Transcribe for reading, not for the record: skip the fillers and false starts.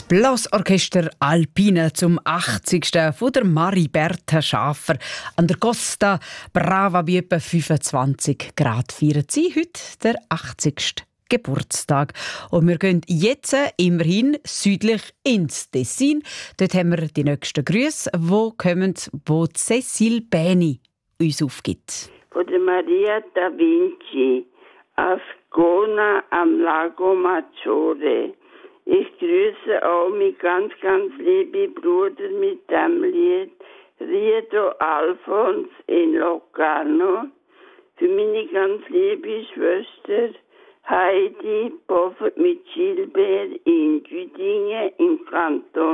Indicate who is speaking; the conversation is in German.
Speaker 1: Blasorchester Alpina zum 80. von der Mariberta Schafer an der Costa Brava bei etwa 25 Grad feiern sie heute der 80. Geburtstag. Und wir gehen jetzt immerhin südlich ins Tessin. Dort haben wir die nächsten Grüße, wo Cecil Bäni uns aufgibt.
Speaker 2: Von der Maria da Vinci, Ascona am Lago Maggiore. Ich grüße auch mit ganz, ganz liebe Bruder mit dem Lied Riedo Alfons in Locarno. Für meine ganz liebe Schwester Heidi Boffert mit Gilbert in Güdingen im Kanton